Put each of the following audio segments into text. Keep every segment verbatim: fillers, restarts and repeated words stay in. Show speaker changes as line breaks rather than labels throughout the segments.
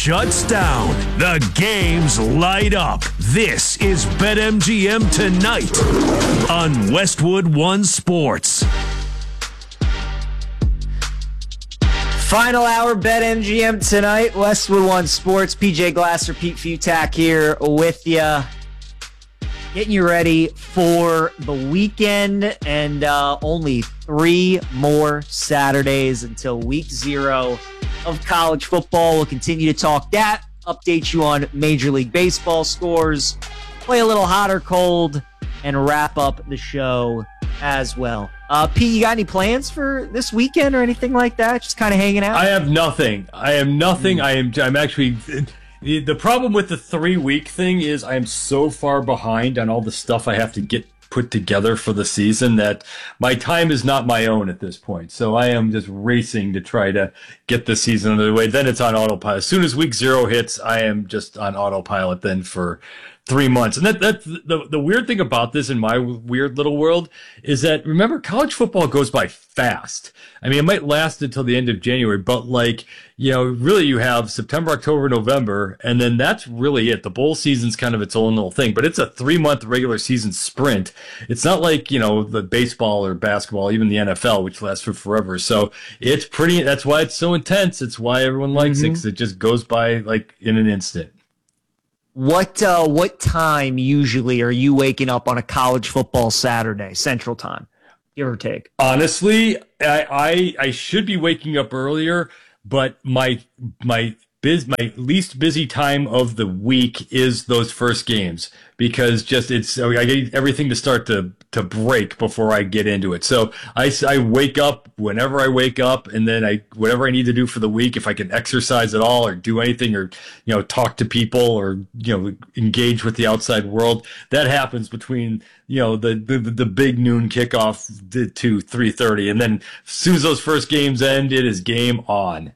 Shuts down. The games light up. This is BetMGM Tonight on Westwood One Sports.
Final hour BetMGM Tonight, Westwood One Sports. P J Glasser, Pete Futak here with you. Getting you ready for the weekend and uh, only three more Saturdays until week zero of college football. We'll continue to talk that, update you on Major League Baseball scores, play a little hot or cold, and wrap up the show as well. Uh, Pete, you got any plans for this weekend or anything like that? Just kind of hanging out?
I have nothing. I am nothing. Mm. I am. I'm actually. The problem with the three week thing is I am so far behind on all the stuff I have to get put together for the season that my time is not my own at this point. So I am just racing to try to get the season under the way. Then it's on autopilot. As soon as week zero hits, I am just on autopilot then for three months. And that that's the the weird thing about this in my weird little world is that, remember, college football goes by fast. I mean, it might last until the end of January, but like, you know, really you have September, October, November, and then that's really it. The bowl season's kind of its own little thing, but it's a three month regular season sprint. It's not like, you know, the baseball or basketball, even the N F L, which lasts for forever. So it's pretty, that's why it's so intense. It's why everyone likes mm-hmm. it, because it just goes by like in an instant.
What uh, what time usually are you waking up on a college football Saturday, Central Time, give or take?
Honestly, I I, I should be waking up earlier, but my my biz my least busy time of the week is those first games, because just it's I get everything to start to to break before I get into it. So I, I wake up whenever I wake up, and then I whatever I need to do for the week, if I can exercise at all or do anything, or you know talk to people, or you know engage with the outside world, that happens between you know the the, the big noon kickoff to three thirty, and then as soon as those first games end, it is game on.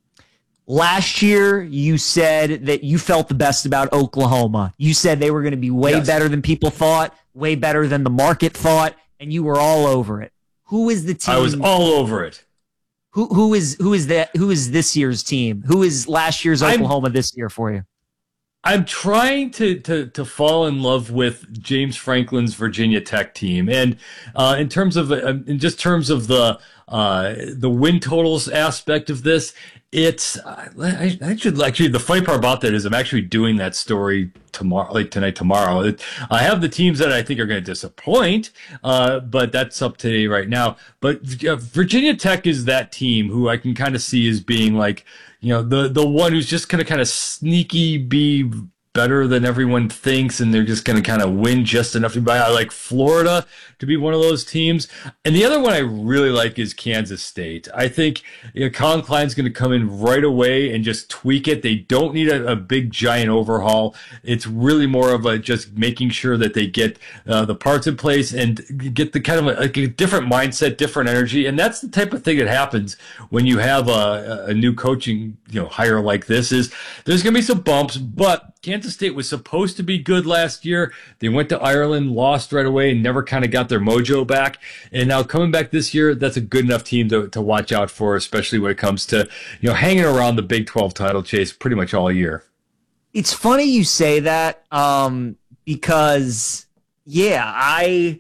Last year, you said that you felt the best about Oklahoma. You said they were going to be way yes. better than people thought, way better than the market thought, and you were all over it. Who is the team?
I was all over it.
Who who is who is that? Who is this year's team? Who is last year's Oklahoma I'm, this year for you?
I'm trying to, to, to fall in love with James Franklin's Virginia Tech team, and uh, in terms of uh, in just terms of the uh, the win totals aspect of this. It's I, I should actually the funny part about that is I'm actually doing that story tomorrow, like tonight, tomorrow. It, I have the teams that I think are going to disappoint, uh, but that's up today right now. But uh, Virginia Tech is that team who I can kind of see as being like, you know, the the one who's just going to kind of sneaky be better than everyone thinks, and they're just going to kind of win just enough to buy. I like Florida to be one of those teams. And the other one I really like is Kansas State. I think you know, Colin Klein's going to come in right away and just tweak it. They don't need a, a big, giant overhaul. It's really more of a just making sure that they get uh, the parts in place and get the kind of a, like a different mindset, different energy. And that's the type of thing that happens when you have a, a new coaching you know hire like this. Is there's going to be some bumps, but Kansas State was supposed to be good last year. They went to Ireland, lost right away, and never kind of got their mojo back. And now coming back this year, that's a good enough team to, to watch out for, especially when it comes to, you know, hanging around the Big twelve title chase pretty much all year.
It's funny you say that um, because, yeah, I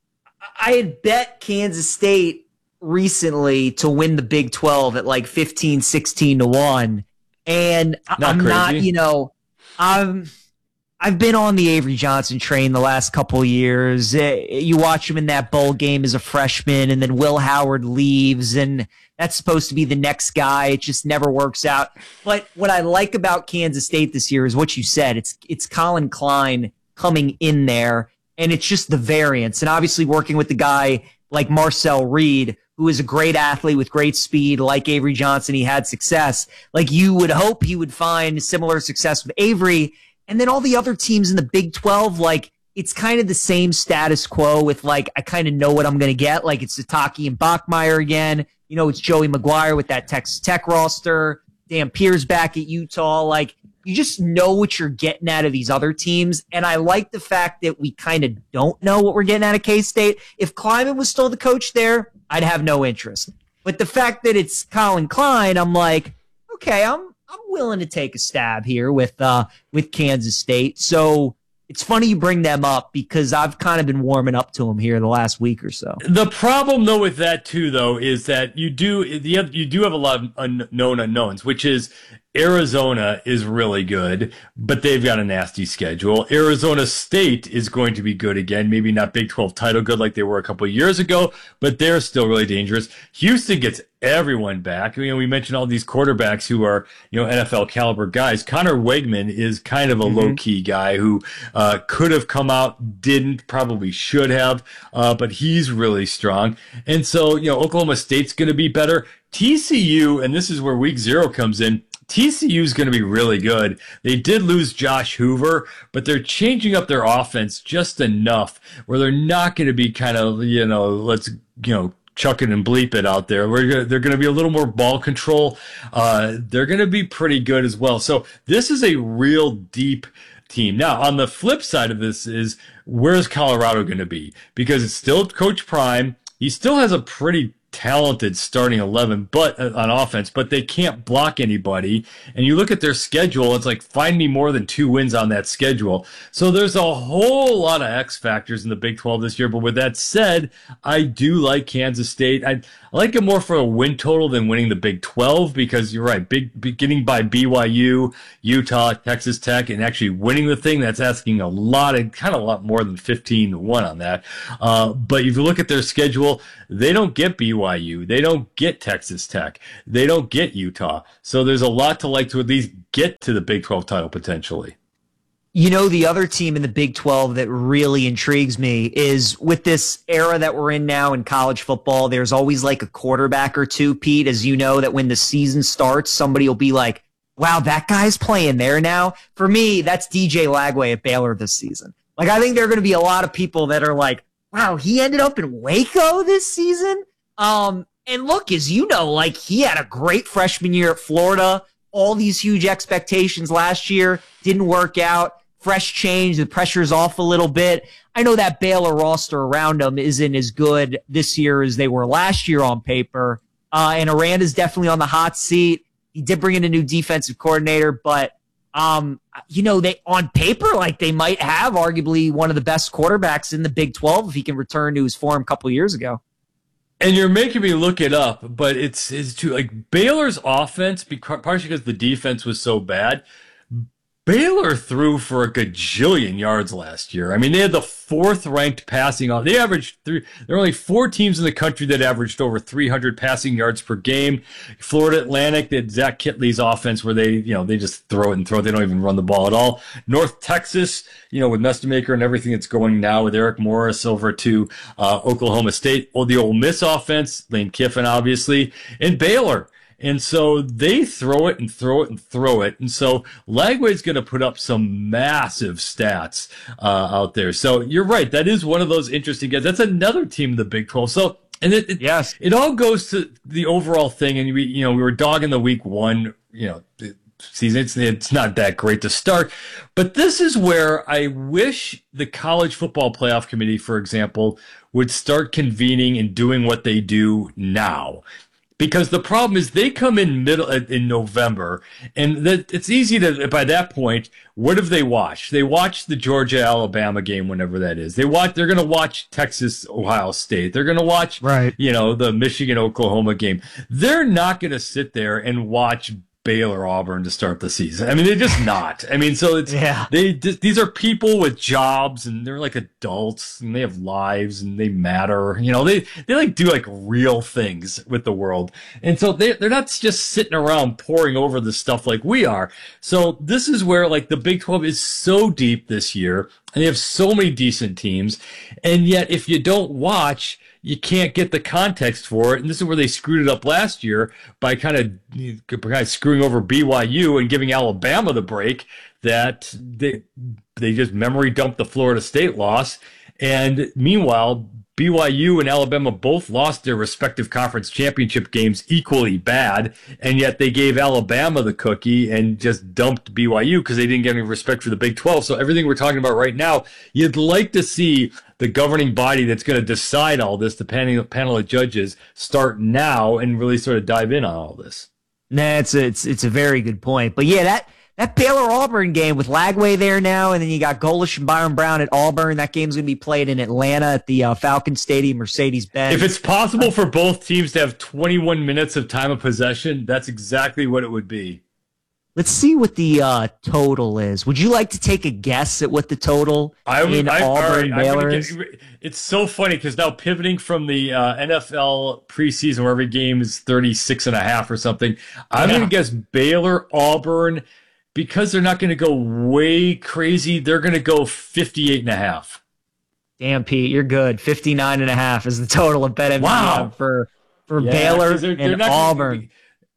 I had bet Kansas State recently to win the Big twelve at like fifteen, sixteen to one. And
not
I'm
crazy.
not, you know, I'm, I've been on the Avery Johnson train the last couple of years. You watch him in that bowl game as a freshman, and then Will Howard leaves, and that's supposed to be the next guy. It just never works out. But what I like about Kansas State this year is what you said. It's it's Colin Klein coming in there, and it's just the variance. And obviously working with the guy like Marcel Reed, who is a great athlete with great speed, like Avery Johnson, he had success. Like you would hope he would find similar success with Avery. And then all the other teams in the Big twelve, like it's kind of the same status quo with like, I kind of know what I'm going to get. Like it's Sataki and Bachmeier again. You know, it's Joey McGuire with that Texas Tech roster. Dan Pierce back at Utah. Like you just know what you're getting out of these other teams. And I like the fact that we kind of don't know what we're getting out of K-State. If Kleiman was still the coach there, I'd have no interest. But the fact that it's Colin Klein, I'm like, okay, I'm I'm willing to take a stab here with uh, with Kansas State. So it's funny you bring them up because I've kind of been warming up to them here the last week or so.
The problem, though, with that too, though, is that you do you have, you do have a lot of unknown unknowns, which is Arizona is really good, but they've got a nasty schedule. Arizona State is going to be good again, maybe not Big twelve title good like they were a couple of years ago, but they're still really dangerous. Houston gets everyone back. You know, we mentioned all these quarterbacks who are, you know, N F L caliber guys. Connor Wegman is kind of a mm-hmm. low-key guy who uh, could have come out, didn't, probably should have, uh, but he's really strong. And so, you know, Oklahoma State's going to be better. T C U, and this is where week zero comes in, T C U is going to be really good. They did lose Josh Hoover, but they're changing up their offense just enough where they're not going to be kind of, you know, let's, you know, chuck it and bleep it out there. We're gonna, they're going to be a little more ball control. Uh, they're going to be pretty good as well. So this is a real deep team. Now, on the flip side of this is where's Colorado going to be? Because it's still Coach Prime. He still has a pretty talented starting eleven but uh, on offense, but they can't block anybody. And you look at their schedule, it's like find me more than two wins on that schedule. So there's a whole lot of X factors in the Big twelve this year. But with that said, I do like Kansas State. I, I like it more for a win total than winning the Big twelve because you're right, big beginning by B Y U, Utah, Texas Tech, and actually winning the thing, that's asking a lot, and kind of a lot more than fifteen to one on that. Uh, but if you look at their schedule, they don't get B Y U. They don't get Texas Tech. They don't get Utah. So there's a lot to like to at least get to the Big twelve title potentially.
You know, the other team in the Big twelve that really intrigues me is with this era that we're in now in college football, there's always like a quarterback or two, Pete, as you know, that when the season starts, somebody will be like, wow, that guy's playing there now. For me, that's D J Lagway at Baylor this season. Like, I think there are going to be a lot of people that are like, wow, he ended up in Waco this season. Um, and look, as you know, like he had a great freshman year at Florida, all these huge expectations last year, didn't work out, fresh change, the pressure's off a little bit. I know that Baylor roster around him isn't as good this year as they were last year on paper. Uh, and Aranda's definitely on the hot seat. He did bring in a new defensive coordinator, but Um, you know, they on paper, like they might have arguably one of the best quarterbacks in the Big twelve if he can return to his form a couple of years ago.
And you're making me look it up, but it's it's too like Baylor's offense, because, partially because the defense was so bad. Baylor threw for a gajillion yards last year. I mean, they had the fourth ranked passing off. They averaged three. There are only four teams in the country that averaged over three hundred passing yards per game. Florida Atlantic, they had Zach Kitley's offense where they, you know, they just throw it and throw it. They don't even run the ball at all. North Texas, you know, with Mestamaker and everything that's going now with Eric Morris over to uh, Oklahoma State. Well, the Ole Miss offense, Lane Kiffin, obviously, and Baylor. And so they throw it and throw it and throw it. And so Lagway's going to put up some massive stats uh, out there. So you're right. That is one of those interesting guys. That's another team in the Big twelve. So, and it, it,
yes.
it all goes to the overall thing. And we, you know, we were dogging the week one, you know, season. It's, it's not that great to start. But this is where I wish the College Football Playoff Committee, for example, would start convening and doing what they do now. Because the problem is they come in middle in November, and that it's easy to, by that point, what have they watched? They watched the Georgia Alabama game, whenever that is. They watch. They're going to watch Texas Ohio State. They're going to watch,
right,
you know, the Michigan Oklahoma game. They're not going to sit there and watch Baylor Auburn to start the season. I mean, they're just not. I mean, so it's
yeah.
they these are people with jobs, and they're like adults, and they have lives, and they matter. You know, they they like do like real things with the world, and so they they're not just sitting around poring over the stuff like we are. So this is where like the Big twelve is so deep this year, and they have so many decent teams, and yet if you don't watch, you can't get the context for it. And this is where they screwed it up last year by kind of, kind of screwing over B Y U and giving Alabama the break, that they, they just memory dumped the Florida State loss. And meanwhile, B Y U and Alabama both lost their respective conference championship games equally bad, and yet they gave Alabama the cookie and just dumped B Y U because they didn't get any respect for the Big twelve. So everything we're talking about right now, you'd like to see the governing body that's going to decide all this, the panel, panel of judges, start now and really sort of dive in on all this.
Nah, it's a, it's it's a very good point. But yeah, that that Baylor Auburn game with Lagway there now, and then you got Golish and Byron Brown at Auburn. That game's gonna be played in Atlanta at the uh, Falcon Stadium, Mercedes-Benz.
If it's possible for both teams to have twenty-one minutes of time of possession, that's exactly what it would be.
Let's see what the uh, total is. Would you like to take a guess at what the total
I would,
in
I,
Auburn
right,
Baylor
get,
is?
It's so funny because now pivoting from the uh, N F L preseason where every game is thirty-six and a half or something, I'm
Yeah.
going to guess Baylor, Auburn, because they're not going to go way crazy, they're going to go fifty-eight and a half.
Damn, Pete, you're good. fifty-nine and a half is the total of BetMGM
Wow.
for, for
Yeah,
Baylor
'cause they're- they're
and
not gonna
Auburn.
be-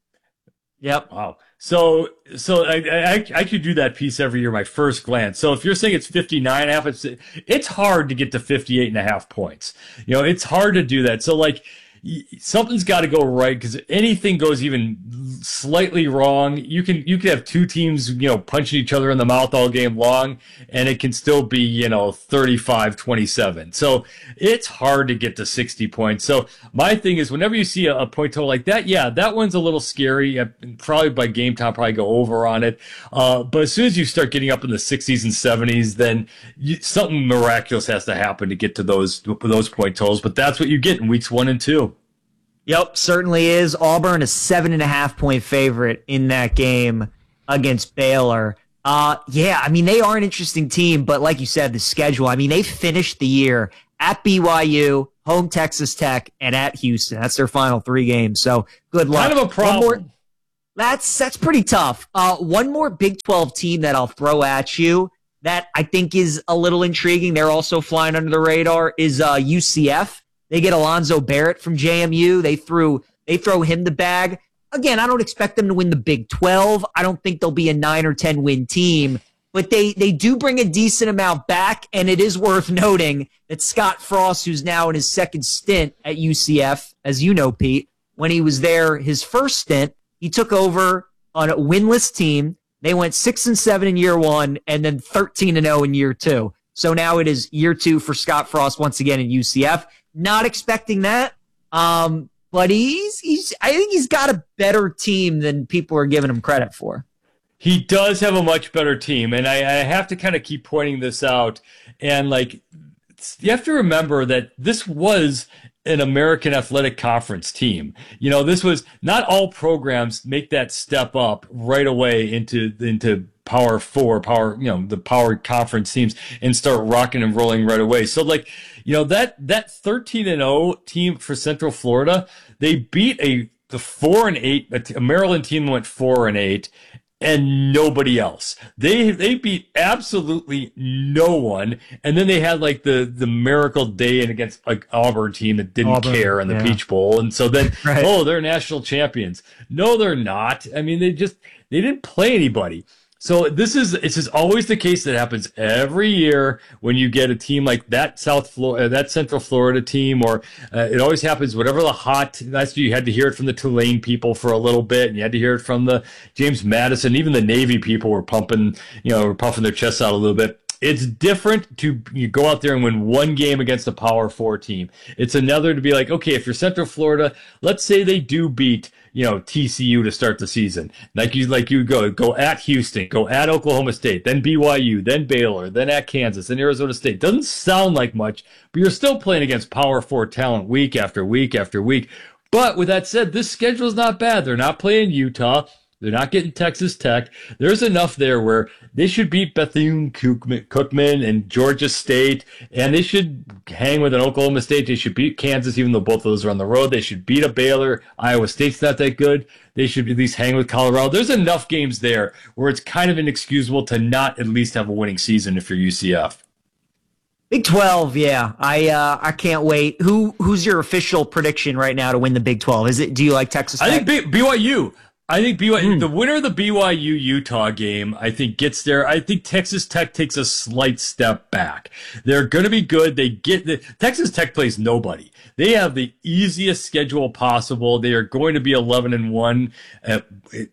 Yep.
Wow. So, so I, I, I could do that piece every year, my first glance. So if you're saying it's fifty-nine and a half, it's, it's hard to get to fifty-eight and a half points. You know, it's hard to do that. So like y- something's got to go right because anything goes even slightly wrong. You can, you can have two teams, you know, punching each other in the mouth all game long and it can still be, you know, thirty-five twenty-seven. So it's hard to get to sixty points. So my thing is whenever you see a, a point total like that, yeah, that one's a little scary. I, probably by game time, probably go over on it. Uh, but as soon as you start getting up in the sixties and seventies, then you, something miraculous has to happen to get to those, those point totals. But that's what you get in weeks one and two.
Yep, certainly is. Auburn a seven and a half point favorite in that game against Baylor. Uh, yeah, I mean, they are an interesting team, but like you said, the schedule, I mean, they finished the year at B Y U, home Texas Tech, and at Houston. That's their final three games. So good luck.
Kind of a problem.
One more, that's, that's pretty tough. Uh, one more Big twelve team that I'll throw at you that I think is a little intriguing. They're also flying under the radar is, uh, U C F. They get Alonzo Barrett from J M U. They threw, they throw him the bag. Again, I don't expect them to win the Big twelve. I don't think they'll be a nine or ten win team, but they, they do bring a decent amount back. And it is worth noting that Scott Frost, who's now in his second stint at U C F, as you know, Pete, when he was there, his first stint, he took over on a winless team. They went six and seven in year one and then thirteen and oh in year two. So now it is year two for Scott Frost once again in U C F. Not expecting that. Um, but he's, he's, I think he's got a better team than people are giving him credit for.
He does have a much better team. And I, I have to kind of keep pointing this out. And like, you have to remember that this was an American Athletic Conference team. You know, this was not all programs make that step up right away into, into Power Four, Power, you know, the Power Conference teams and start rocking and rolling right away. So like, you know, that, that thirteen and oh team for Central Florida, they beat a, the four and eight, a Maryland team went four and eight. And nobody else. They they beat absolutely no one, and then they had like the the miracle day in against like Auburn team that didn't
Auburn,
care in the
yeah.
Peach Bowl, and so then
Right.
oh they're national champions. No, they're not. I mean they just they didn't play anybody. So this is this is always the case that happens every year when you get a team like that South Florida, that Central Florida team, or uh, it always happens. Whatever the hot, that's you had to hear it from the Tulane people for a little bit, and you had to hear it from the James Madison. Even the Navy people were pumping, you know, were puffing their chests out a little bit. It's different to you go out there and win one game against a Power Four team. It's another to be like, okay, if you're Central Florida, let's say they do beat, you know, T C U to start the season. Like you, like you go, go at Houston, go at Oklahoma State, then B Y U, then Baylor, then at Kansas, then Arizona State. Doesn't sound like much, but you're still playing against Power Four talent week after week after week. But with that said, this schedule is not bad. They're not playing Utah. They're not getting Texas Tech. There's enough there where they should beat Bethune-Cookman and Georgia State, and they should hang with an Oklahoma State. They should beat Kansas, even though both of those are on the road. They should beat a Baylor. Iowa State's not that good. They should at least hang with Colorado. There's enough games there where it's kind of inexcusable to not at least have a winning season if you're U C F.
Big twelve, yeah. I uh, I can't wait. Who who's your official prediction right now to win the Big twelve? Is it do you like Texas Tech?
I think B- BYU. I think B Y U, mm. the winner of the B Y U Utah game, I think gets there. I think Texas Tech takes a slight step back. They're going to be good. They get the Texas Tech plays nobody. They have the easiest schedule possible. They are going to be eleven and one, at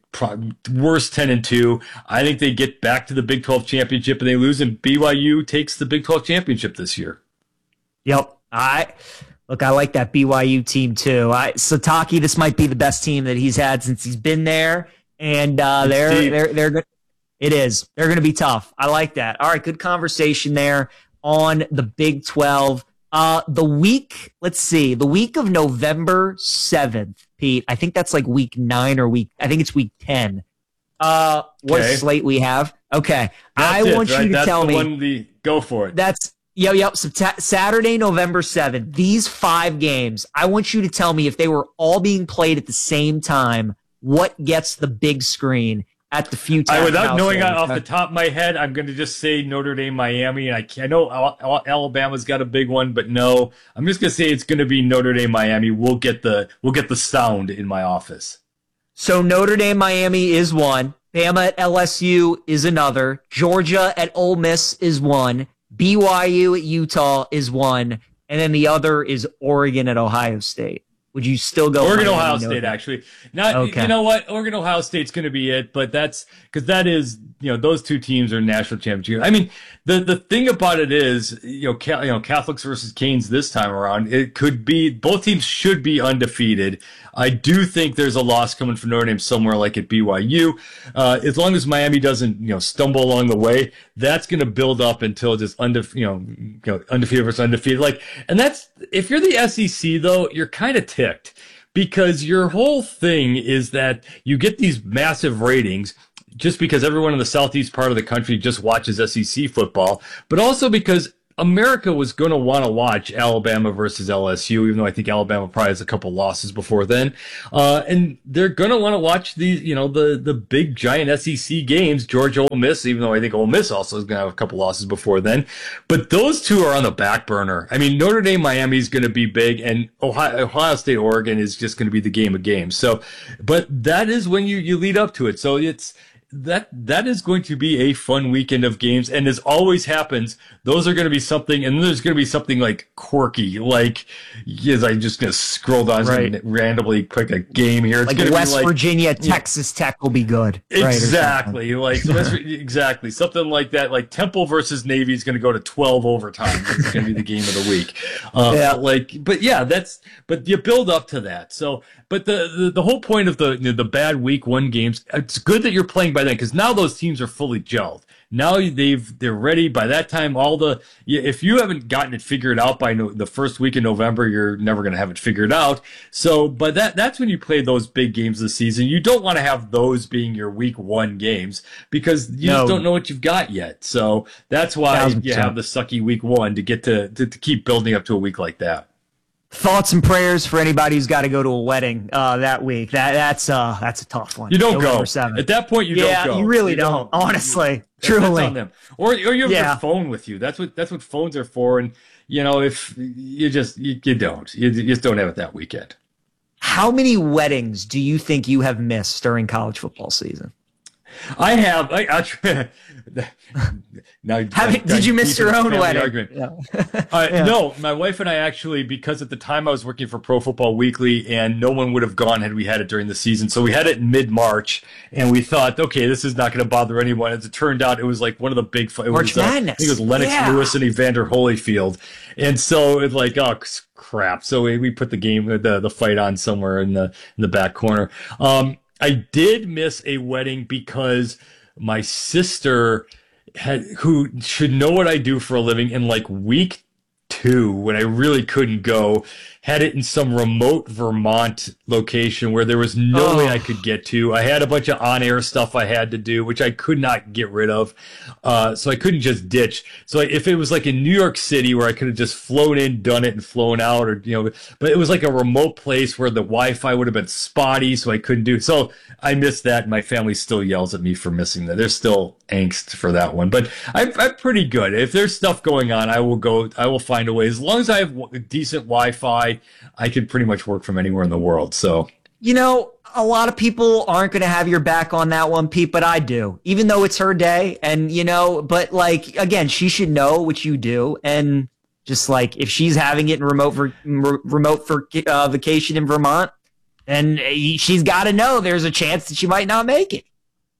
worst ten and two. I think they get back to the Big twelve championship and they lose, and B Y U takes the Big twelve championship this year.
Yep. I Look, I like that B Y U team too. I, Sataki, this might be the best team that he's had since he's been there, and uh, they're
deep.
they're they're good. It is. They're going to be tough. I like that. All right, good conversation there on the Big twelve. Uh, the week, let's see, the week of November seventh, Pete. I think that's like week nine or week. I think it's week ten. Uh, what
Okay.
slate we have? Okay,
That's
I
it,
want
right?
you to
That's
tell
the
me.
One the, go for it.
That's yep, yep. Sat- Saturday, November seventh. These five games, I want you to tell me if they were all being played at the same time, what gets the big screen at the few
I,
times?
without knowing off the top of my head, I'm going to just say Notre Dame, Miami, and I, can't, I know Al- Al- Alabama's got a big one, but no, I'm just going to say it's going to be Notre Dame, Miami. We'll get the we'll get the sound in my office.
So Notre Dame, Miami is one. Bama at L S U is another. Georgia at Ole Miss is one. B Y U at Utah is one. And then the other is Oregon at Ohio State. Would you still go
Oregon,
Miami,
Ohio
Notre
State,
Dame?
actually. Not,
Okay.
You know what? Oregon, Ohio State's going to be it, but that's because that is, you know, those two teams are national championships. I mean, the the thing about it is, you know, Ca- you know, Catholics versus Canes this time around. It could be both teams should be undefeated. I do think there's a loss coming from Notre Dame somewhere, like at B Y U. Uh, as long as Miami doesn't, you know, stumble along the way, that's going to build up until just undefe- you know, you know, undefeated versus undefeated. Like, and that's if you're the S E C though, you're kind of ticked. Because your whole thing is that you get these massive ratings just because everyone in the southeast part of the country just watches S E C football, but also because America was going to want to watch Alabama versus L S U, even though I think Alabama probably has a couple losses before then. Uh, and they're going to want to watch these, you know, the, the big giant S E C games, Georgia, Ole Miss, even though I think Ole Miss also is going to have a couple losses before then. But those two are on the back burner. I mean, Notre Dame, Miami is going to be big, and Ohio, Ohio State, Oregon is just going to be the game of games. So, but that is when you, you lead up to it. So it's, that that is going to be a fun weekend of games, and as always happens, those are going to be something, and then there's going to be something like quirky, like yes, I'm just going to scroll down
Right.
and randomly click a game here. It's
Like
going to
West
be like
Virginia, Texas Tech will be good. right, or
exactly, like so that's, exactly something like that. Like Temple versus Navy is going to go to twelve overtime. It's going to be the game of the week. Uh,
Yeah.
Like, but yeah, that's but you build up to that. So, but the the, the whole point of the the bad week one games, it's good that you're playing by then because now those teams are fully gelled. Now they've they're ready. By that time, all the if you haven't gotten it figured out by no, the first week in November, you're never going to have it figured out. So, but that that's when you play those big games this season. You don't want to have those being your week one games because you
No.
just don't know what you've got yet. So that's why
Thousand
you
percent.
have the sucky week one to get to, to to keep building up to a week like that.
Thoughts and prayers for anybody who's got to go to a wedding uh, that week. That that's uh that's a tough one.
You don't
November
go
seventh.
at that point. You
yeah,
don't go.
you really don't. Honestly,
You- That's
truly.
on them. Or or you have
Yeah.
your phone with you. That's what that's what phones are for. And you know, if you just you, you don't, you, you just don't have it that weekend.
How many weddings do you think you have missed during college football season?
I have. I, I try, now,
Have
I-
you- did you
I-
miss your own
family
wedding?
argument.
Yeah.
Uh,
Yeah.
No, my wife and I actually, because at the time I was working for Pro Football Weekly, and no one would have gone had we had it during the season. So we had it in mid-March, and we thought, okay, this is not going to bother anyone. As it turned out, it was like one of the big. It
March
was, uh,
Madness.
I think it was Lennox
Yeah.
Lewis and Evander Holyfield, and so it's like, oh crap. So we, we put the game, the the fight on somewhere in the in the back corner. Um, I did miss a wedding because my sister had, who should know what I do for a living, in like week two, when I really couldn't go, had it in some remote Vermont location where there was no
Oh.
way I could get to. I had a bunch of on-air stuff I had to do, which I could not get rid of. Uh, so I couldn't just ditch. So if it was like in New York City where I could have just flown in, done it, and flown out, or, you know, but it was like a remote place where the Wi-Fi would have been spotty, so I couldn't do. So I missed that. And my family still yells at me for missing that. There's still angst for that one, but I'm, I'm pretty good. If there's stuff going on, I will go, I will find a way. As long as I have w- decent Wi-Fi, I can pretty much work from anywhere in the world. So,
You know, a lot of people aren't going to have your back on that one, Pete, but I do, even though it's her day. And, you know, but like, again, she should know what you do. And just like, if she's having it in remote, ver- r- remote for uh, vacation in Vermont, then she's got to know there's a chance that she might not make it.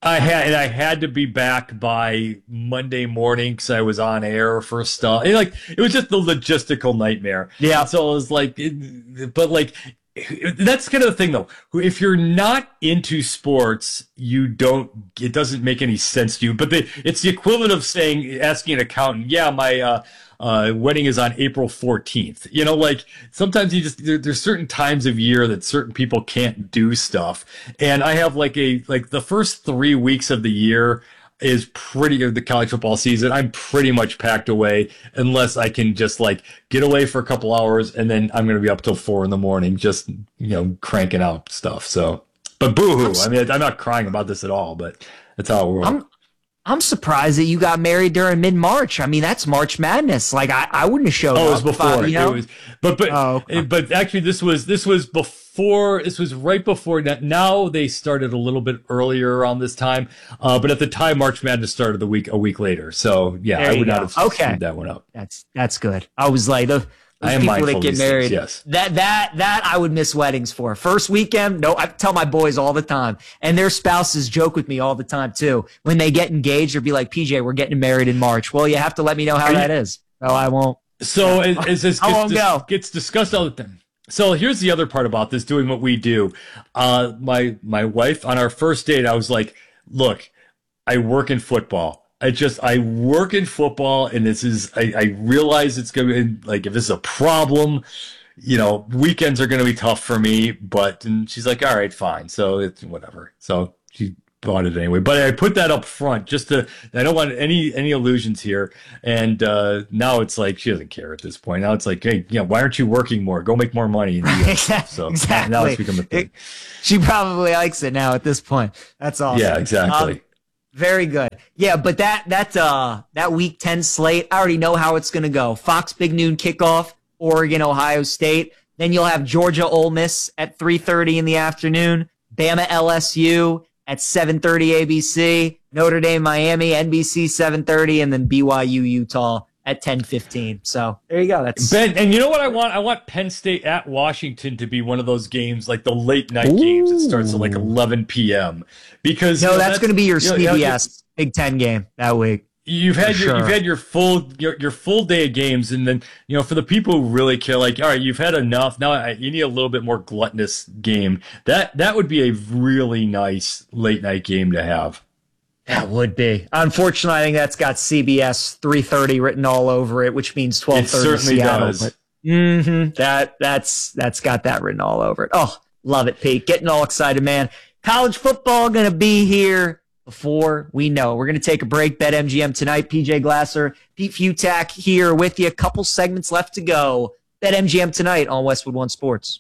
I had and I had to be back by Monday morning because I was on air for stuff. And like it was just the logistical nightmare.
Yeah.
And so it was like, it, but like that's kind of the thing though. If you're not into sports, you don't. It doesn't make any sense to you. But the, it's the equivalent of saying asking an accountant, "Yeah, my uh, uh, wedding is on April fourteenth." You know, like sometimes you just there, there's certain times of year that certain people can't do stuff, and I have like a like the first three weeks of the year is pretty the college football season. I'm pretty much packed away unless I can just like get away for a couple hours, and then I'm going to be up till four in the morning, just you know cranking out stuff. So, but boo-hoo. I mean, I'm not crying about this at all, but that's how it works.
I'm, I'm surprised that you got married during mid-March. I mean, that's March Madness. Like, I, I wouldn't have showed up.
Oh, it was before.
I, you know?
It was, but but
oh, okay.
but actually, this was this was before. This was right before. Now they started a little bit earlier around this time. Uh, but at the time, March Madness started the week a week later. So yeah,
There
I
you
would
go.
not have
Okay.
screwed that one up.
That's that's good. I was like, those, those
I am
people
mindful
that
of
get
these
married,
things, yes.
that that that I would miss weddings for. First weekend, no, I tell my boys all the time, and their spouses joke with me all the time too. When they get engaged, or be like, P J, we're getting married in March. Well, you have to let me know how
Are
that
you-
is. No, I won't.
So it, it's, it's,
How
gets,
long
dis-
ago?
gets discussed all the time. So here's the other part about this, doing what we do. Uh, my my wife, on our first date, I was like, look, I work in football. I just, I work in football, and this is, I, I realize it's going to be, like, if this is a problem, you know, weekends are going to be tough for me, but, and she's like, all right, fine. So it's whatever. So she bought it anyway. But I put that up front just to, I don't want any, any illusions here. And, uh, now it's like, she doesn't care at this point. Now it's like, hey, yeah, why aren't you working more? Go make more money. And do that stuff. So
Exactly.
now it's become a thing.
It- she probably likes it now at this point. That's awesome.
Yeah, exactly.
Um, Very good. Yeah, but that that uh that week ten slate, I already know how it's gonna go. Fox Big Noon kickoff, Oregon, Ohio State. Then you'll have Georgia Ole Miss at three thirty in the afternoon, Bama L S U at seven thirty A B C, Notre Dame Miami, N B C seven thirty, and then B Y U Utah at ten fifteen. So there you go. That's
Ben, and you know what I want? I want Penn State at Washington to be one of those games, like the late night
Ooh.
games that starts at like eleven p.m. Because
no,
you know,
that's, going to be your
you know, you know,
C B S Big Ten game that week.
You've had
For
your
sure.
you've had your full your, your full day of games, and then you know for the people who really care, like all right, you've had enough. Now I, you need a little bit more gluttonous game. That that would be a really nice late night game to have.
That would be. Unfortunately, I think that's got C B S three thirty written all over it, which means twelve
It
thirty
certainly
Seattle.
does.
But, mm-hmm, that that's that's got that written all over it. Oh, love it, Pete. Getting all excited, man. College football gonna be here before we know. We're gonna take a break. BetMGM tonight. P J Glasser, Pete Futak here with you. A couple segments left to go. BetMGM tonight on Westwood One Sports.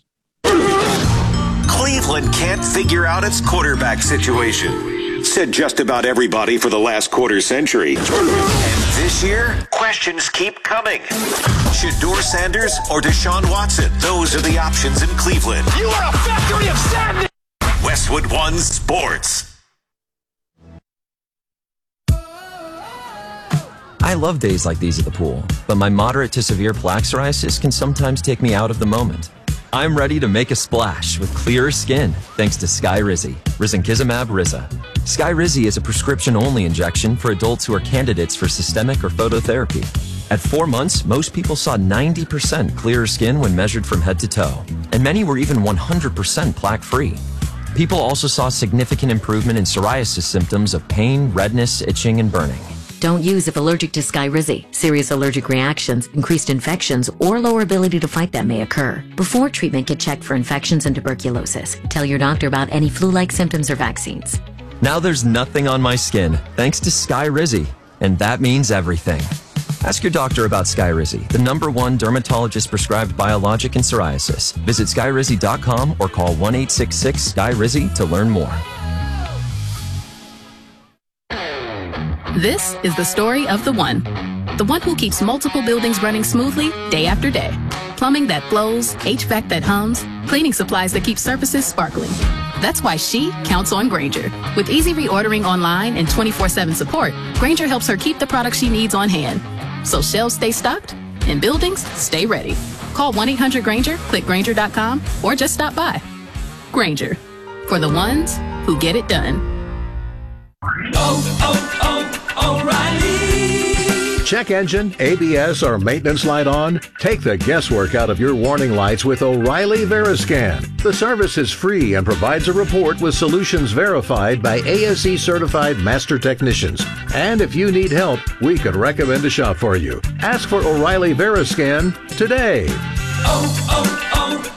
Cleveland can't figure out its quarterback situation. Said just about everybody for the last quarter century. And this year, questions keep coming. Shedeur Sanders or Deshaun Watson? Those are the options in Cleveland.
You are a factory of sadness!
Westwood One Sports.
I love days like these at the pool, but my moderate to severe plaque psoriasis can sometimes take me out of the moment. I'm ready to make a splash with clearer skin thanks to Skyrizi, Risankizumab Riza. Skyrizi is a prescription-only injection for adults who are candidates for systemic or phototherapy. At four months, most people saw ninety percent clearer skin when measured from head to toe, and many were even one hundred percent plaque-free. People also saw significant improvement in psoriasis symptoms of pain, redness, itching, and burning.
Don't use if allergic to Skyrizi. Serious allergic reactions, increased infections, or lower ability to fight them may occur. Before treatment, get checked for infections and tuberculosis. Tell your doctor about any flu-like symptoms or vaccines.
Now there's nothing on my skin thanks to Skyrizi, and that means everything. Ask your doctor about Skyrizi, the number one dermatologist-prescribed biologic in psoriasis. Visit skyrizi dot com or call one eight six six Skyrizi to learn more.
This is the story of the one. The one who keeps multiple buildings running smoothly day after day. Plumbing that flows, H V A C that hums, cleaning supplies that keep surfaces sparkling. That's why she counts on Grainger. With easy reordering online and twenty-four seven support, Grainger helps her keep the products she needs on hand. So shelves stay stocked and buildings stay ready. Call one eight hundred Grainger, click Grainger dot com, or just stop by. Grainger, for the ones who get it done.
oh, oh, O'Reilly.
Check engine, A B S, or maintenance light on? Take the guesswork out of your warning lights with O'Reilly Veriscan. The service is free and provides a report with solutions verified by A S E certified master technicians. And if you need help, we could recommend a shop for you. Ask for O'Reilly Veriscan today.
Oh,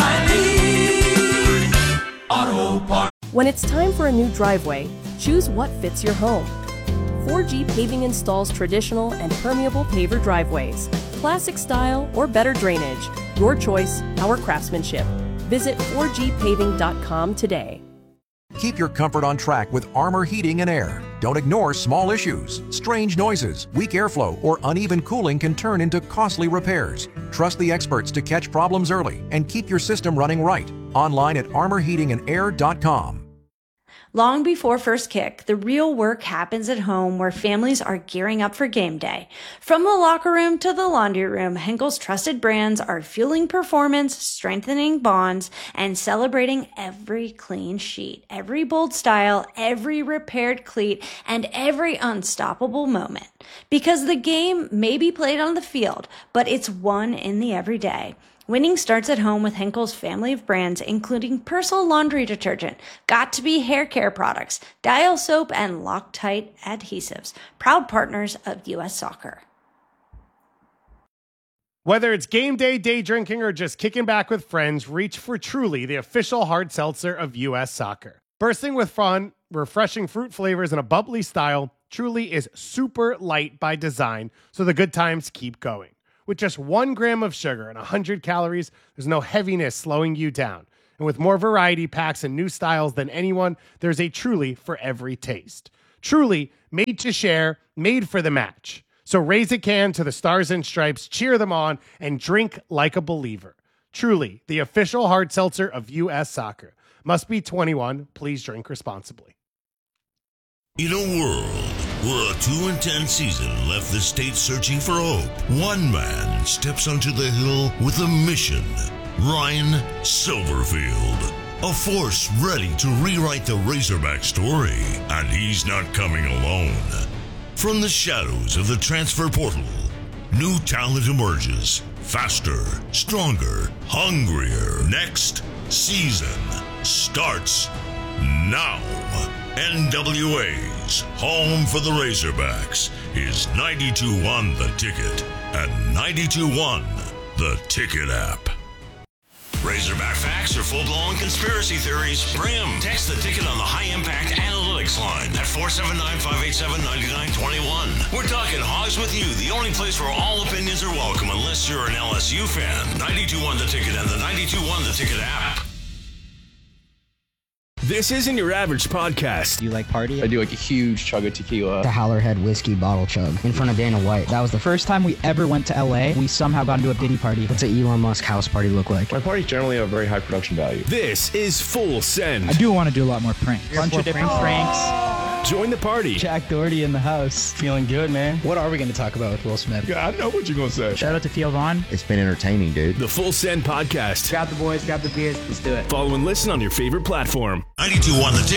oh, oh, O'Reilly Auto Parts.
When it's time for a new driveway, choose what fits your home. four G Paving installs traditional and permeable paver driveways, classic style or better drainage. Your choice, our craftsmanship. Visit four G paving dot com today.
Keep your comfort on track with Armor Heating and Air. Don't ignore small issues. Strange noises, weak airflow, or uneven cooling can turn into costly repairs. Trust the experts to catch problems early and keep your system running right. Online at armor heating and air dot com.
Long before first kick, the real work happens at home where families are gearing up for game day. From the locker room to the laundry room, Henkel's trusted brands are fueling performance, strengthening bonds, and celebrating every clean sheet, every bold style, every repaired cleat, and every unstoppable moment. Because the game may be played on the field, but it's won in the everyday. Winning starts at home with Henkel's family of brands, including Persil laundry detergent, Got2b hair care products, Dial soap, and Loctite adhesives, proud partners of U S Soccer.
Whether it's game day, day drinking, or just kicking back with friends, reach for Truly, the official hard seltzer of U S Soccer. Bursting with fun, refreshing fruit flavors, and a bubbly style, Truly is super light by design, so the good times keep going. With just one gram of sugar and one hundred calories, there's no heaviness slowing you down. And with more variety packs and new styles than anyone, there's a Truly for every taste. Truly, made to share, made for the match. So raise a can to the Stars and Stripes, cheer them on, and drink like a believer. Truly, the official hard seltzer of U S Soccer. Must be twenty-one. Please drink responsibly.
In a world where a two and ten season left the state searching for hope, one man steps onto the hill with a mission. Ryan Silverfield, a force ready to rewrite the Razorback story, and he's not coming alone. From the shadows of the transfer portal, new talent emerges, faster, stronger, hungrier. Next season starts now. N W A's home for the Razorbacks is ninety-two one The Ticket and ninety-two one The Ticket app. Razorback facts or full-blown conspiracy theories? Bring them. Text The Ticket on the high-impact analytics line at four seven nine, five eight seven, nine nine two one. We're talking Hogs with You, the only place where all opinions are welcome unless you're an L S U fan. ninety-two one The Ticket and the ninety-two one The Ticket app.
This isn't your average podcast.
Do you like party?
I do like a huge chug of tequila.
The Howlerhead whiskey bottle chug in front of Dana White. That was the first time we ever went to L A. We somehow got into a Diddy party. What's an Elon Musk house party look like?
My parties generally have very high production value.
This is Full Send.
I do want to do a lot more pranks. A bunch of different pranks.
Join the party.
Jack Doherty in the house.
Feeling good, man.
What are we going to talk about with Will Smith?
Yeah, I know what you're going to say.
Shout out to Theo Vaughn.
It's been entertaining, dude.
The Full Send podcast.
Grab the boys, grab the beers. Let's do it.
Follow and listen on your favorite platform.
ninety-two one The Ticket.